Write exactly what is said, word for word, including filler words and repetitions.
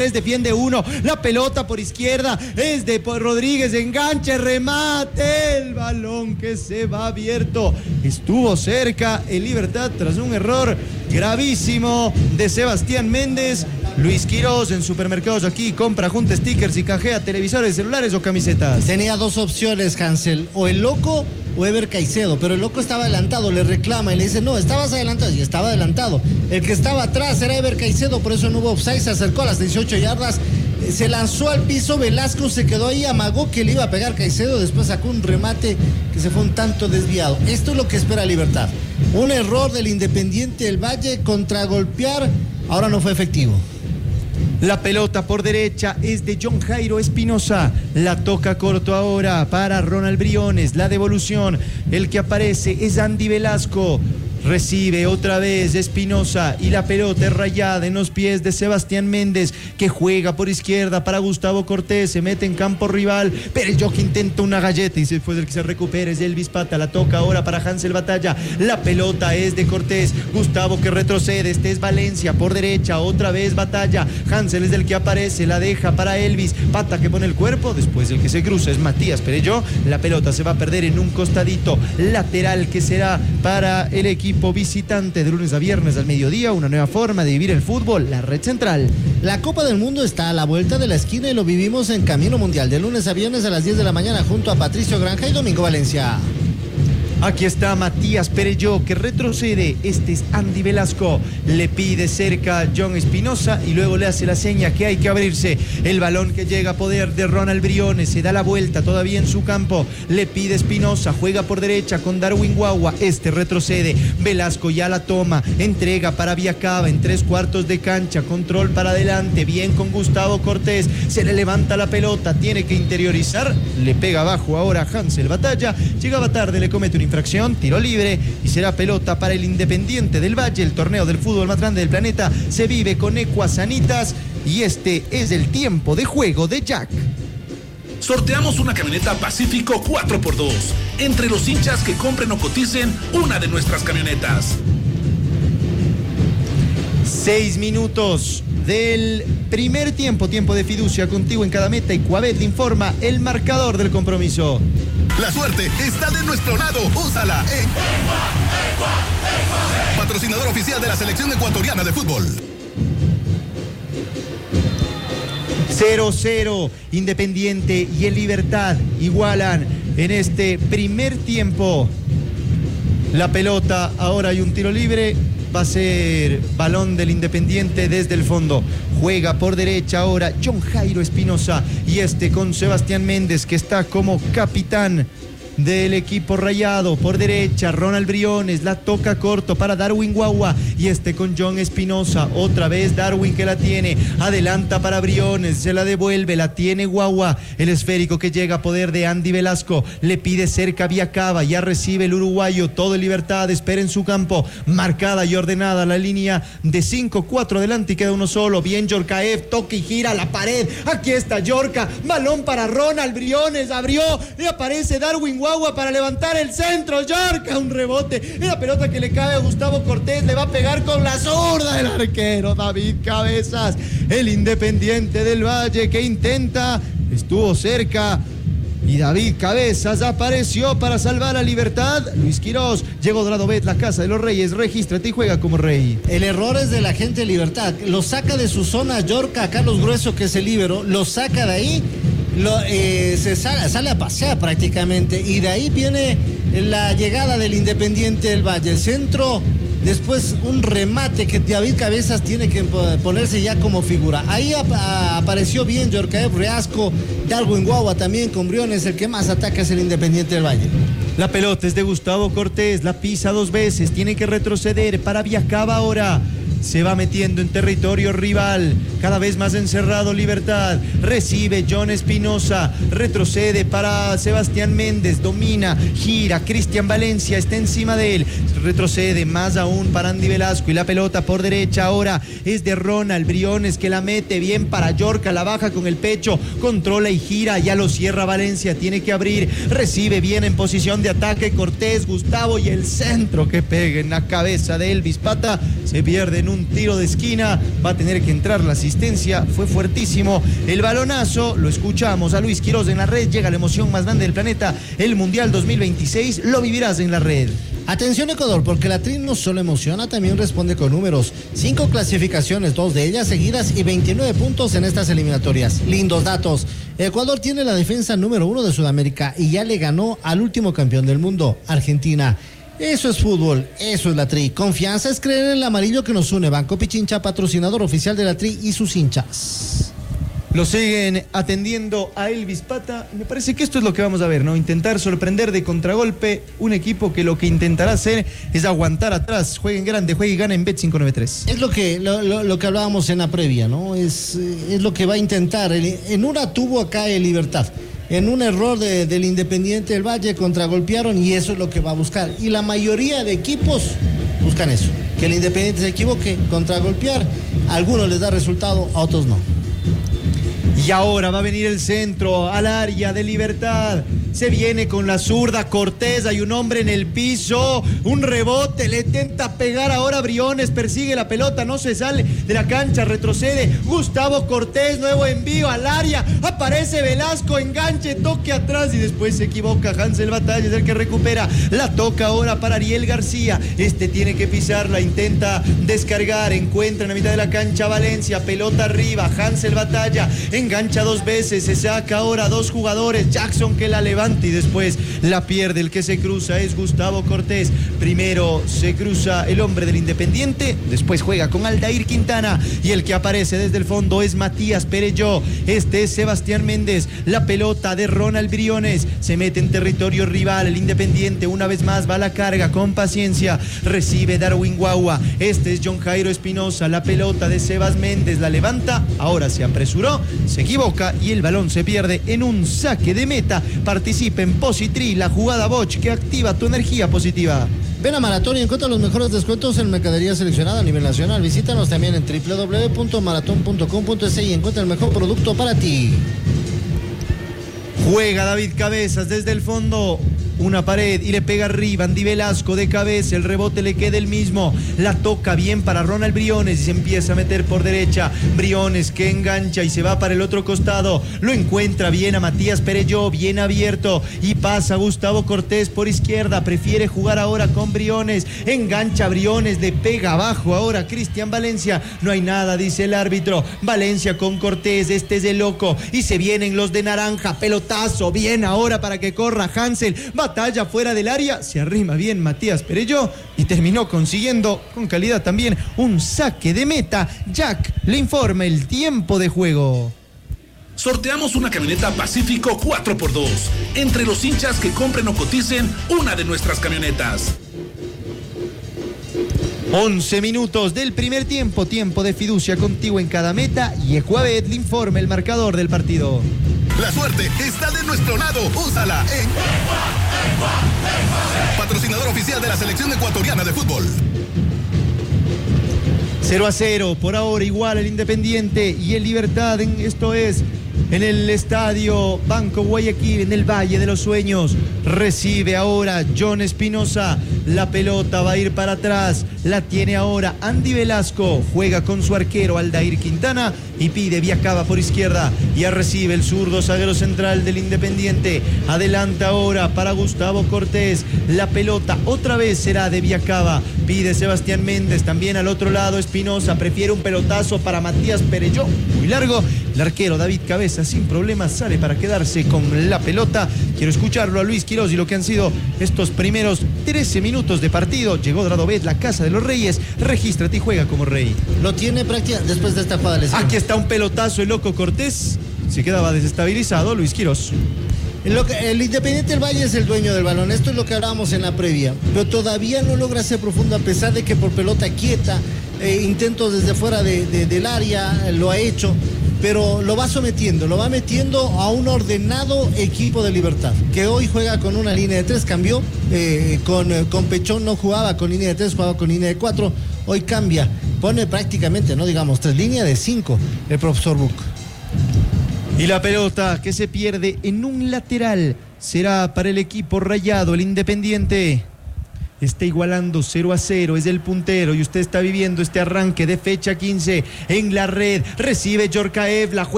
defiende uno, la pelota por izquierda es de Rodríguez, enganche, remate, el balón que se va abierto, estuvo cerca el Libertad tras un error gravísimo de Sebastián Méndez. Luis Quiroz en Supermercados Aquí compra, junta stickers y canjea televisores, celulares o camisetas. Tenía dos opciones, Hansel, o el loco o Ever Caicedo, pero el loco estaba adelantado, le reclama y le dice, no, estabas adelantado, y estaba adelantado. El que estaba atrás era Ever Caicedo, por eso no hubo offside, se acercó a las dieciocho yardas, se lanzó al piso, Velasco se quedó ahí, amagó que le iba a pegar Caicedo, después sacó un remate que se fue un tanto desviado. Esto es lo que espera Libertad. Un error del Independiente del Valle, contragolpear, ahora no fue efectivo. La pelota por derecha es de John Jairo Espinosa. La toca corto ahora para Ronald Briones. La devolución, el que aparece es Andy Velasco. Recibe otra vez Espinosa y la pelota es rayada en los pies de Sebastián Méndez, que juega por izquierda para Gustavo Cortés, se mete en campo rival, pero el jockey intenta una galleta y después del que se recupera es Elvis Pata. La toca ahora para Hansel Batalla, la pelota es de Cortés, Gustavo que retrocede, este es Valencia por derecha, otra vez Batalla, Hansel es del que aparece, la deja para Elvis Pata que pone el cuerpo, después el que se cruza es Matías Perelló, la pelota se va a perder en un costadito lateral que será para el equipo visitante. De lunes a viernes al mediodía, una nueva forma de vivir el fútbol, la Red Central. La Copa del Mundo está a la vuelta de la esquina y lo vivimos en Camino Mundial, de lunes a viernes a las diez de la mañana junto a Patricio Granja y Domingo Valencia. Aquí está Matías Perelló que retrocede, este es Andy Velasco, le pide cerca John Espinosa y luego le hace la seña que hay que abrirse. El balón que llega a poder de Ronald Briones, se da la vuelta todavía en su campo, le pide Espinosa, juega por derecha con Darwin Guagua, este retrocede, Velasco ya la toma, entrega para Viacaba en tres cuartos de cancha, control para adelante, bien con Gustavo Cortés, se le levanta la pelota, tiene que interiorizar, le pega abajo ahora Hansel Batalla, llegaba tarde, le comete un infracción, tiro libre y será pelota para el Independiente del Valle. El torneo del fútbol más grande del planeta se vive con Ecuasanitas y este es el tiempo de juego de Jack. Sorteamos una camioneta Pacífico cuatro por dos entre los hinchas que compren o coticen una de nuestras camionetas. Seis minutos del primer tiempo, tiempo de fiducia contigo en cada meta y Cuabet le informa el marcador del compromiso. La suerte está de nuestro lado. Úsala en patrocinador oficial de la selección ecuatoriana de fútbol. cero cero, Independiente y el Libertad igualan en este primer tiempo. La pelota, ahora hay un tiro libre, va a ser balón del Independiente desde el fondo. Juega por derecha ahora John Jairo Espinosa y este con Sebastián Méndez que está como capitán del equipo rayado. Por derecha Ronald Briones, la toca corto para Darwin Guagua y este con John Espinosa, otra vez Darwin que la tiene, adelanta para Briones, se la devuelve, la tiene Guagua, el esférico que llega a poder de Andy Velasco, le pide cerca Viacaba, ya recibe el uruguayo, todo en libertad, espera en su campo, marcada y ordenada la línea de cinco cuatro adelante y queda uno solo, bien Yorkaev, toca y gira la pared, aquí está Yorka, balón para Ronald Briones, abrió y aparece Darwin Guagua para levantar el centro, Yorka, un rebote, y la pelota que le cae a Gustavo Cortés, le va a pegar con la zurda del arquero David Cabezas, el Independiente del Valle que intenta, estuvo cerca y David Cabezas apareció para salvar a Libertad. Luis Quiroz, llegó Dradobet, la casa de los Reyes, regístrate y juega como rey. El error es de la gente de Libertad, lo saca de su zona Yorka, Carlos Grueso que es el líbero, lo saca de ahí, lo, eh, se sale, sale a pasear prácticamente y de ahí viene la llegada del Independiente del Valle, el centro, después un remate que David Cabezas tiene que ponerse ya como figura. Ahí ap apareció bien Yorkaev Reasco, Darwin Guagua también con Briones, el que más ataca es el Independiente del Valle. La pelota es de Gustavo Cortés, la pisa dos veces, tiene que retroceder para Viacaba ahora. Se va metiendo en territorio rival, cada vez más encerrado Libertad, recibe John Espinosa, retrocede para Sebastián Méndez, domina, gira, Cristian Valencia está encima de él, retrocede más aún para Andy Velasco y la pelota por derecha ahora es de Ronald Briones que la mete bien para Yorka, la baja con el pecho, controla y gira, ya lo cierra Valencia, tiene que abrir, recibe bien en posición de ataque Cortés, Gustavo y el centro que pega en la cabeza de Elvis Pata, se pierde en un tiro de esquina, va a tener que entrar la asistencia, fue fuertísimo el balonazo, lo escuchamos a Luis Quiroz en la red, llega la emoción más grande del planeta, el Mundial dos mil veintiséis, lo vivirás en la red. Atención Ecuador, porque la Tri no solo emociona, también responde con números. Cinco clasificaciones, dos de ellas seguidas y veintinueve puntos en estas eliminatorias. Lindos datos. Ecuador tiene la defensa número uno de Sudamérica y ya le ganó al último campeón del mundo, Argentina. Eso es fútbol, eso es la Tri. Confianza es creer en el amarillo que nos une. Banco Pichincha, patrocinador oficial de la Tri y sus hinchas. Lo siguen atendiendo a Elvis Pata. Me parece que esto es lo que vamos a ver, ¿no? Intentar sorprender de contragolpe un equipo que lo que intentará hacer es aguantar atrás. Jueguen grande, juegue y gana en Bet cinco noventa y tres. Es lo que, lo, lo, lo que hablábamos en la previa, ¿no? Es, es lo que va a intentar. En una tuvo acá el Libertad. En un error de, del Independiente del Valle contragolpearon y eso es lo que va a buscar. Y la mayoría de equipos buscan eso. Que el Independiente se equivoque, contragolpear. A algunos les da resultado, a otros no. Y ahora va a venir el centro al área de Libertad. Se viene con la zurda Cortés. Hay un hombre en el piso. Un rebote. Le intenta pegar ahora Briones. Persigue la pelota. No se sale de la cancha. Retrocede. Gustavo Cortés. Nuevo envío al área. Aparece Velasco. Enganche. Toque atrás. Y después se equivoca. Hansel Batalla es el que recupera. La toca ahora para Ariel García. Este tiene que pisarla. Intenta descargar. Encuentra en la mitad de la cancha Valencia. Pelota arriba. Hansel Batalla. Engancha dos veces, se saca ahora dos jugadores, Jackson que la levanta y después la pierde. El que se cruza es Gustavo Cortés. Primero se cruza el hombre del Independiente, después juega con Aldair Quintana y el que aparece desde el fondo es Matías Perelló. Este es Sebastián Méndez. La pelota de Ronald Briones se mete en territorio rival. El Independiente una vez más va a la carga con paciencia. Recibe Darwin Guagua. Este es John Jairo Espinosa. La pelota de Sebas Méndez la levanta. Ahora se apresuró. Se equivoca y el balón se pierde en un saque de meta. Participa en Positri, la jugada Boch que activa tu energía positiva. Ven a Maratón y encuentra los mejores descuentos en mercadería seleccionada a nivel nacional. Visítanos también en doble u doble u doble u punto maratón punto com punto es y encuentra el mejor producto para ti. Juega David Cabezas desde el fondo. Una pared y le pega arriba Andy Velasco de cabeza, el rebote le queda el mismo, la toca bien para Ronald Briones y se empieza a meter por derecha. Briones que engancha y se va para el otro costado, lo encuentra bien a Matías Perelló, bien abierto y pasa Gustavo Cortés por izquierda, prefiere jugar ahora con Briones, engancha Briones, le pega abajo ahora Cristian Valencia, no hay nada dice el árbitro. Valencia con Cortés, este es de loco y se vienen los de naranja, pelotazo bien ahora para que corra Hansel, batalla fuera del área, se arrima bien Matías Perelló y terminó consiguiendo con calidad también un saque de meta. Jack le informa el tiempo de juego. Sorteamos una camioneta Pacífico cuatro por dos entre los hinchas que compren o coticen una de nuestras camionetas. once minutos del primer tiempo, tiempo de fiducia contigo en cada meta y Ecuabet le informa el marcador del partido. La suerte está de nuestro lado. Úsala en patrocinador oficial de la selección ecuatoriana de fútbol. cero a cero, por ahora igual el Independiente y el Libertad. En, esto es en el estadio Banco Guayaquil, en el Valle de los Sueños. Recibe ahora John Espinosa. La pelota va a ir para atrás. La tiene ahora Andy Velasco. Juega con su arquero Aldair Quintana y pide Viacaba por izquierda. Ya recibe el zurdo zaguero central del Independiente. Adelanta ahora para Gustavo Cortés. La pelota otra vez será de Viacaba. Pide Sebastián Méndez. También al otro lado Espinosa. Prefiere un pelotazo para Matías Perelló. Muy largo. El arquero David Cabeza sin problemas sale para quedarse con la pelota. Quiero escucharlo a Luis Quiroz y lo que han sido estos primeros trece minutos de partido. Llegó Dradobet, la casa de los reyes. Regístrate y juega como rey. Lo tiene práctica después de esta jugada de lesión. Aquí está un pelotazo el loco Cortés. Se quedaba desestabilizado Luis Quiroz. El, el Independiente del Valle es el dueño del balón. Esto es lo que hablábamos en la previa. Pero todavía no logra ser profundo a pesar de que por pelota quieta, eh, intentos desde fuera de, de, del área, eh, lo ha hecho. Pero lo va sometiendo, lo va metiendo a un ordenado equipo de Libertad, que hoy juega con una línea de tres, cambió, eh, con, eh, con Pechón no jugaba con línea de tres, jugaba con línea de cuatro, hoy cambia, pone prácticamente, no digamos tres, línea de cinco, el profesor Buc. Y la pelota que se pierde en un lateral será para el equipo rayado, el Independiente. está igualando cero a cero, es el puntero y usted está viviendo este arranque de fecha quince en la red. Recibe Yorkaev, la juega